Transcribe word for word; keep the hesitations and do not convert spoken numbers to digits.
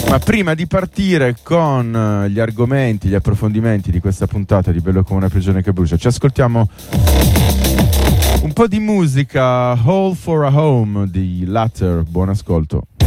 Ma prima di partire con gli argomenti, gli approfondimenti di questa puntata di Bello come una prigione che brucia, ci ascoltiamo un po' di musica. Hole for a Home di Latter. Buon ascolto.